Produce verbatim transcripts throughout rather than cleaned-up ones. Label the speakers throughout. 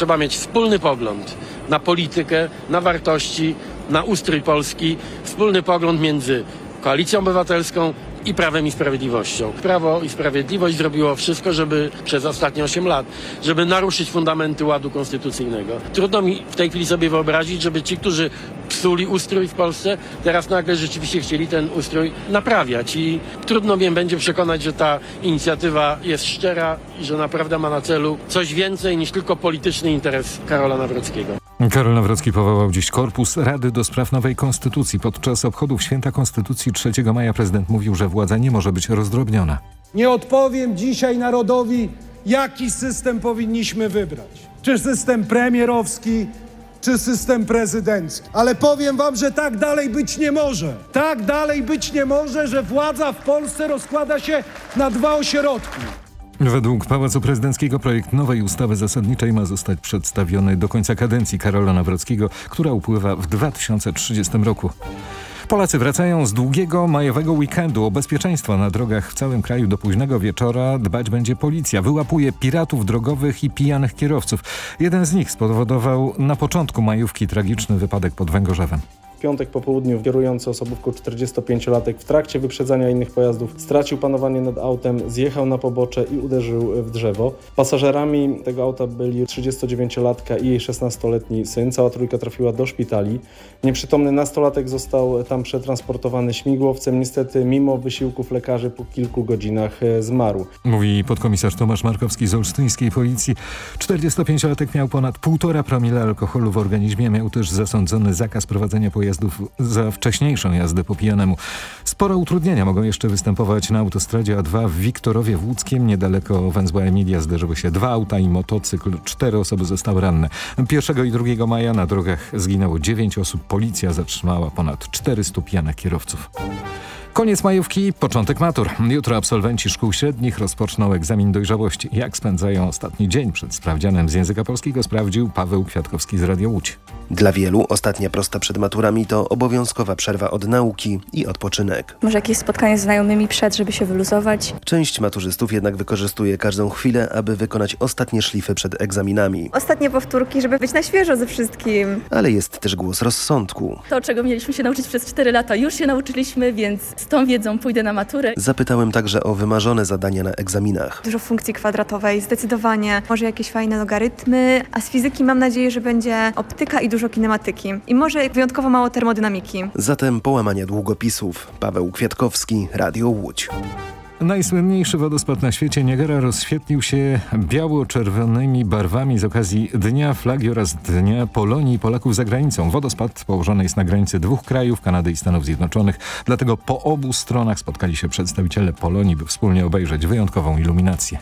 Speaker 1: trzeba mieć wspólny pogląd na politykę, na wartości, na ustrój Polski, wspólny pogląd między Koalicją Obywatelską i Prawem i Sprawiedliwością. Prawo i Sprawiedliwość zrobiło wszystko, żeby przez ostatnie osiem lat, żeby naruszyć fundamenty ładu konstytucyjnego. Trudno mi w tej chwili sobie wyobrazić, żeby ci, którzy psuli ustrój w Polsce, teraz nagle rzeczywiście chcieli ten ustrój naprawiać. I trudno mi będzie przekonać, że ta inicjatywa jest szczera i że naprawdę ma na celu coś więcej niż tylko polityczny interes Karola Nawrockiego.
Speaker 2: Karol Nawrocki powołał dziś korpus Rady do Spraw Nowej Konstytucji. Podczas obchodów Święta Konstytucji trzeciego maja prezydent mówił, że władza nie może być rozdrobniona.
Speaker 3: Nie odpowiem dzisiaj narodowi, jaki system powinniśmy wybrać. Czy system premierowski, czy system prezydencki. Ale powiem wam, że tak dalej być nie może. Tak dalej być nie może, że władza w Polsce rozkłada się na dwa ośrodki.
Speaker 2: Według Pałacu Prezydenckiego projekt nowej ustawy zasadniczej ma zostać przedstawiony do końca kadencji Karola Nawrockiego, która upływa w dwa tysiące trzydziestym roku. Polacy wracają z długiego majowego weekendu. O bezpieczeństwo na drogach w całym kraju do późnego wieczora dbać będzie policja. Wyłapuje piratów drogowych i pijanych kierowców. Jeden z nich spowodował na początku majówki tragiczny wypadek pod Węgorzewem.
Speaker 4: W piątek po południu kierujący osobówką czterdziestopięciolatek w trakcie wyprzedzania innych pojazdów stracił panowanie nad autem, zjechał na pobocze i uderzył w drzewo. Pasażerami tego auta byli trzydziestodziewięciolatka i jej szesnastoletni syn. Cała trójka trafiła do szpitali. Nieprzytomny nastolatek został tam przetransportowany śmigłowcem. Niestety mimo wysiłków lekarzy po kilku godzinach zmarł.
Speaker 2: Mówi podkomisarz Tomasz Markowski z olsztyńskiej policji. czterdziestopięciolatek miał ponad półtora promila alkoholu w organizmie. Miał też zasądzony zakaz prowadzenia pojazdu za wcześniejszą jazdę po pijanemu. Spore utrudnienia mogą jeszcze występować na autostradzie A dwa w Wiktorowie Łódzkiem. Niedaleko węzła Emilia zderzyły się dwa auta i motocykl. Cztery osoby zostały ranne. pierwszego i drugiego maja na drogach zginęło dziewięć osób. Policja zatrzymała ponad czterystu pijanych kierowców. Koniec majówki, początek matur. Jutro absolwenci szkół średnich rozpoczną egzamin dojrzałości. Jak spędzają ostatni dzień przed sprawdzianem z języka polskiego, sprawdził Paweł Kwiatkowski z Radia Łódź.
Speaker 5: Dla wielu ostatnia prosta przed maturami to obowiązkowa przerwa od nauki i odpoczynek.
Speaker 6: Może jakieś spotkanie z znajomymi przed, żeby się wyluzować.
Speaker 5: Część maturzystów jednak wykorzystuje każdą chwilę, aby wykonać ostatnie szlify przed egzaminami.
Speaker 6: Ostatnie powtórki, żeby być na świeżo ze wszystkim.
Speaker 5: Ale jest też głos rozsądku.
Speaker 7: To, czego mieliśmy się nauczyć przez cztery lata, już się nauczyliśmy, więc z tą wiedzą pójdę na maturę.
Speaker 5: Zapytałem także o wymarzone zadania na egzaminach.
Speaker 6: Dużo funkcji kwadratowej, zdecydowanie. Może jakieś fajne logarytmy, a z fizyki mam nadzieję, że będzie optyka i dużo kinematyki. I może wyjątkowo mało termodynamiki.
Speaker 5: Zatem połamania długopisów. Paweł Kwiatkowski, Radio Łódź.
Speaker 2: Najsłynniejszy wodospad na świecie Niagara rozświetlił się biało-czerwonymi barwami z okazji Dnia Flagi oraz Dnia Polonii i Polaków za granicą. Wodospad położony jest na granicy dwóch krajów, Kanady i Stanów Zjednoczonych. Dlatego po obu stronach spotkali się przedstawiciele Polonii, by wspólnie obejrzeć wyjątkową iluminację.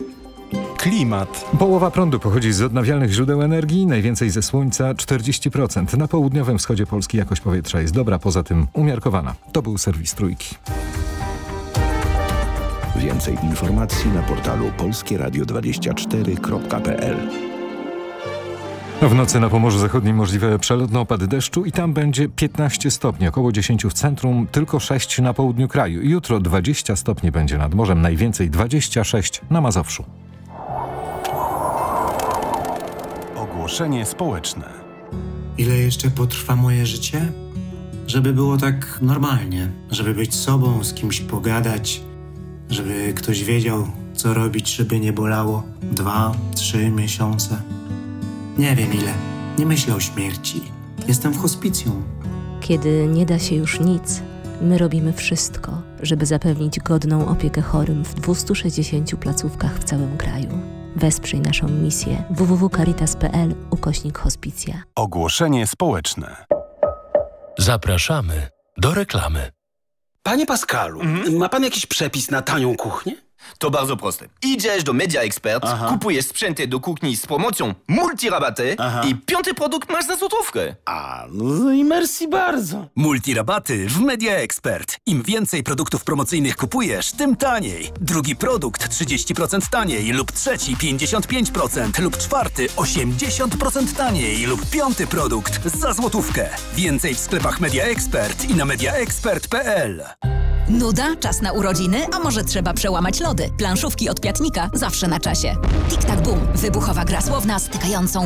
Speaker 8: Klimat.
Speaker 2: Połowa prądu pochodzi z odnawialnych źródeł energii, najwięcej ze słońca czterdzieści procent. Na południowym wschodzie Polski jakość powietrza jest dobra, poza tym umiarkowana. To był serwis Trójki.
Speaker 8: Więcej informacji na portalu polskie radio dwadzieścia cztery kropka p l.
Speaker 2: W nocy na Pomorzu Zachodnim możliwe przelotne opady deszczu i tam będzie piętnaście stopni, około dziesięć w centrum, tylko sześć na południu kraju. Jutro dwadzieścia stopni będzie nad morzem, najwięcej dwadzieścia sześć na Mazowszu.
Speaker 8: Ogłoszenie społeczne.
Speaker 9: Ile jeszcze potrwa moje życie? Żeby było tak normalnie, żeby być sobą, z kimś pogadać, żeby ktoś wiedział, co robić, żeby nie bolało dwa, trzy miesiące. Nie wiem ile. Nie myślę o śmierci. Jestem w hospicjum.
Speaker 10: Kiedy nie da się już nic, my robimy wszystko, żeby zapewnić godną opiekę chorym w dwustu sześćdziesięciu placówkach w całym kraju. Wesprzyj naszą misję w w w kropka caritas kropka p l ukośnik hospicja.
Speaker 8: Ogłoszenie społeczne.
Speaker 11: Zapraszamy do reklamy.
Speaker 12: Panie Pascalu, mhm. ma pan jakiś przepis na tanią kuchnię?
Speaker 13: To bardzo proste. Idziesz do Media Expert, Aha. kupujesz sprzęty do kuchni z promocją multirabaty Aha. i piąty produkt masz za złotówkę.
Speaker 12: A, no i merci bardzo.
Speaker 14: Multirabaty w Media Expert. Im więcej produktów promocyjnych kupujesz, tym taniej. Drugi produkt trzydzieści procent taniej lub trzeci pięćdziesiąt pięć procent lub czwarty osiemdziesiąt procent taniej lub piąty produkt za złotówkę. Więcej w sklepach Media Expert i na media expert kropka p l.
Speaker 15: Nuda? Czas na urodziny? A może trzeba przełamać lody? Planszówki od Piatnika zawsze na czasie. Tik tak bum. Wybuchowa gra słowna stykającą